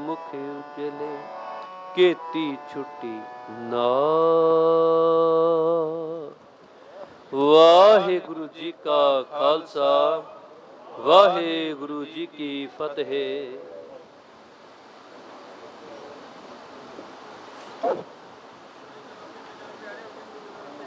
ਮੁਖ ਉਜਲੇ ਕੀਤੀ ਛੁੱਟੀ ਨਾ। ਵਾਹਿਗੁਰੂ ਜੀ ਕਾ ਖਾਲਸਾ, ਵਾਹਿਗੁਰੂ ਜੀ ਕੀ ਫਤਿਹ।